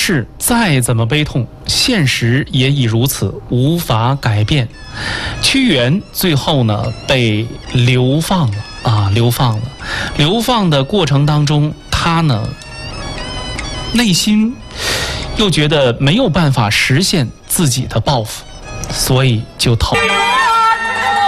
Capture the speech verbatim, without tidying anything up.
是再怎么悲痛，现实也已如此，无法改变。屈原最后呢被流放了啊，流放了。流放的过程当中，他呢内心又觉得没有办法实现自己的抱负，所以就投。